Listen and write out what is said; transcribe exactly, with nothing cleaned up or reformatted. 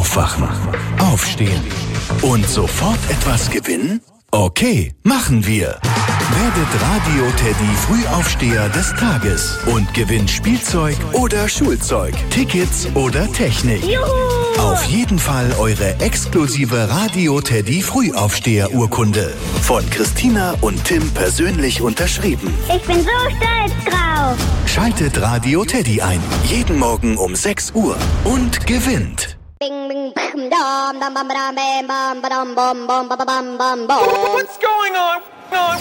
Aufwachen, aufstehen und sofort etwas gewinnen? Okay, machen wir. Werdet Radio Teddy Frühaufsteher des Tages und gewinnt Spielzeug oder Schulzeug, Tickets oder Technik. Juhu! Auf jeden Fall eure exklusive Radio Teddy Frühaufsteher-Urkunde. Von Christina und Tim persönlich unterschrieben. Ich bin so stolz drauf. Schaltet Radio Teddy ein. Jeden Morgen um sechs Uhr und gewinnt. Bing, bing, bam, dam, dam, bam, bam, bam, bam, bam, bam, bam, bam, bam, bam, bam. What's going on?